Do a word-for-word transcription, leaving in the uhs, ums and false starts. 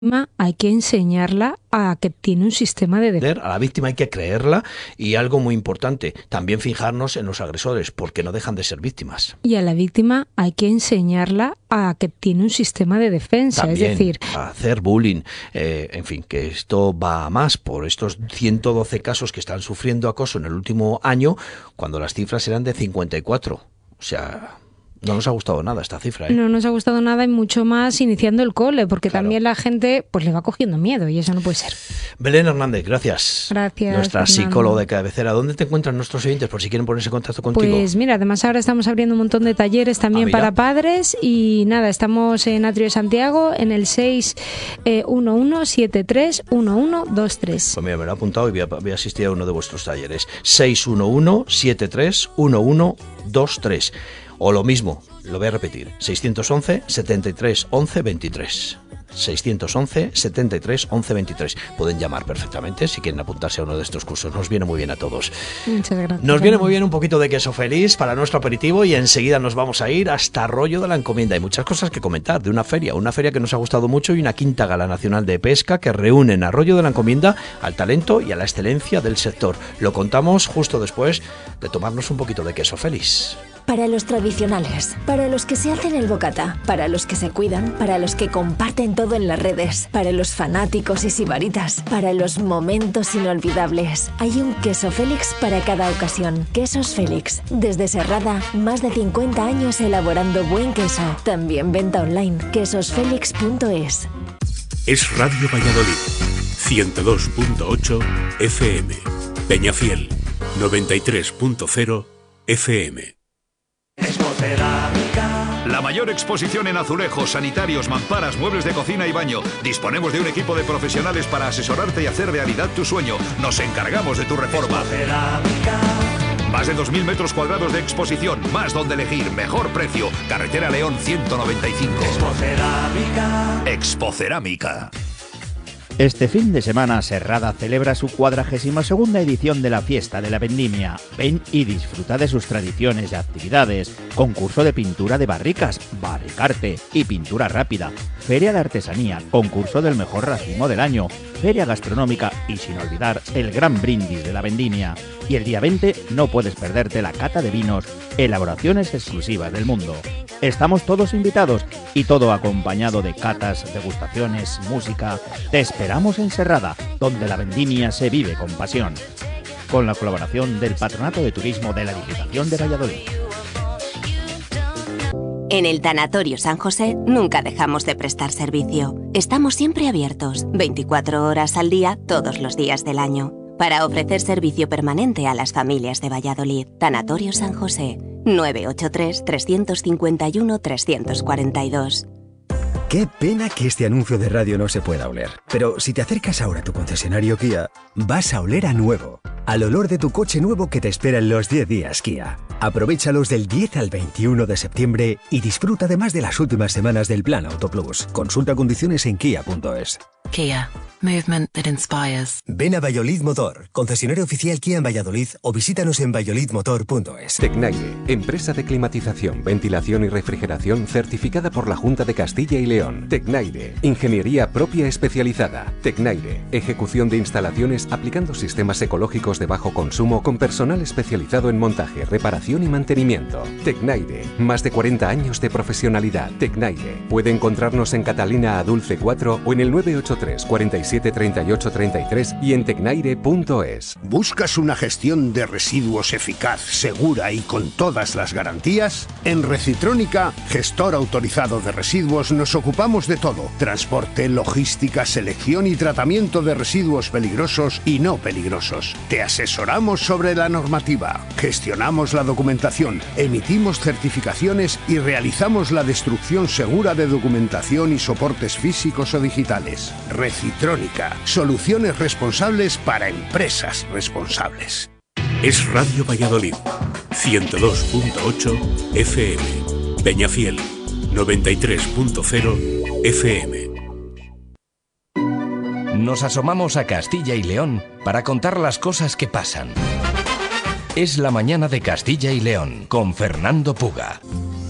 Hay que enseñarla a que tiene un sistema de defensa. A la víctima hay que creerla y algo muy importante, también fijarnos en los agresores, porque no dejan de ser víctimas. Y a la víctima hay que enseñarla a que tiene un sistema de defensa, También, es decir, a hacer bullying, eh, en fin, que esto va a más por estos ciento doce casos que están sufriendo acoso en el último año, cuando las cifras eran de cincuenta y cuatro. O sea, no nos ha gustado nada esta cifra, ¿eh? No nos ha gustado nada y mucho más iniciando el cole, porque claro, también la gente pues le va cogiendo miedo y eso no puede ser. Belén Hernández, gracias. Gracias, Nuestra Fernando. Psicóloga de cabecera. ¿Dónde te encuentran nuestros oyentes por si quieren ponerse en contacto contigo? Pues mira, además ahora estamos abriendo un montón de talleres también ah, para padres y nada, estamos en Atrio de Santiago en el seis uno uno siete tres uno uno dos tres. Pues mira, me lo he apuntado y voy a, voy a asistir a uno de vuestros talleres. seis uno uno siete tres uno uno dos tres. O lo mismo, lo voy a repetir, seiscientos once setenta y tres once veintitrés. seiscientos once setenta y tres once veintitrés. Pueden llamar perfectamente si quieren apuntarse a uno de estos cursos. Nos viene muy bien a todos. Muchas gracias. Nos viene muy bien un poquito de queso feliz para nuestro aperitivo y enseguida nos vamos a ir hasta Arroyo de la Encomienda. Hay muchas cosas que comentar de una feria, una feria que nos ha gustado mucho y una quinta gala nacional de pesca que reúne en Arroyo de la Encomienda al talento y a la excelencia del sector. Lo contamos justo después de tomarnos un poquito de queso feliz. Para los tradicionales, para los que se hacen el bocata, para los que se cuidan, para los que comparten todo en las redes, para los fanáticos y sibaritas, para los momentos inolvidables. Hay un queso Félix para cada ocasión. Quesos Félix. Desde Serrada, más de cincuenta años elaborando buen queso. También venta online. quesos félix punto es. Es Radio Valladolid. ciento dos punto ocho F M. Peñafiel. noventa y tres punto cero F M. Expocerámica. La mayor exposición en azulejos, sanitarios, mamparas, muebles de cocina y baño. Disponemos de un equipo de profesionales para asesorarte y hacer realidad tu sueño. Nos encargamos de tu reforma. Expocerámica. Más de dos mil metros cuadrados de exposición, más donde elegir, mejor precio. Carretera León ciento noventa y cinco. Expocerámica. Expocerámica. Este fin de semana Serrada celebra su cuadragésima segunda edición de la Fiesta de la Vendimia. Ven y disfruta de sus tradiciones y actividades. Concurso de pintura de barricas, barricarte y pintura rápida. Feria de artesanía, concurso del mejor racimo del año. Feria gastronómica y sin olvidar el gran brindis de la Vendimia. Y el día veinte no puedes perderte la cata de vinos, elaboraciones exclusivas del mundo. Estamos todos invitados y todo acompañado de catas, degustaciones, música. Te esperamos en Serrada, donde la vendimia se vive con pasión. Con la colaboración del Patronato de Turismo de la Diputación de Valladolid. En el Tanatorio San José nunca dejamos de prestar servicio. Estamos siempre abiertos, veinticuatro horas al día, todos los días del año, para ofrecer servicio permanente a las familias de Valladolid. Tanatorio San José, nueve ocho tres, tres cinco uno, tres cuatro dos. Qué pena que este anuncio de radio no se pueda oler. Pero si te acercas ahora a tu concesionario Kia, vas a oler a nuevo. Al olor de tu coche nuevo que te espera en los diez días Kia. Aprovéchalos del diez al veintiuno de septiembre y disfruta además de las últimas semanas del Plan Auto Plus. Consulta condiciones en kia punto es. Kia. Movement that inspires. Ven a Valladolid Motor, concesionario oficial Kia en Valladolid o visítanos en valladolid motor punto es. Tecnaire, empresa de climatización, ventilación y refrigeración certificada por la Junta de Castilla y León. Tecnaire, ingeniería propia especializada. Tecnaire, ejecución de instalaciones aplicando sistemas ecológicos de bajo consumo con personal especializado en montaje, reparación y mantenimiento. Tecnaire, más de cuarenta años de profesionalidad. Tecnaire, puede encontrarnos en Catalina a Dulce cuatro o en el nueve ocho tres, cuarenta y siete, treinta y ocho, treinta y tres y en tecnaire punto es. ¿Buscas una gestión de residuos eficaz, segura y con todas las garantías? En Recitrónica, gestor autorizado de residuos, nos ocupamos de todo: transporte, logística, selección y tratamiento de residuos peligrosos y no peligrosos. Te asesoramos sobre la normativa, gestionamos la documentación, emitimos certificaciones y realizamos la destrucción segura de documentación y soportes físicos o digitales. Recitrónica, soluciones responsables para empresas responsables. Es Radio Valladolid, ciento dos punto ocho F M. Peñafiel, noventa y tres punto cero F M. Nos asomamos a Castilla y León para contar las cosas que pasan. Es la mañana de Castilla y León con Fernando Puga.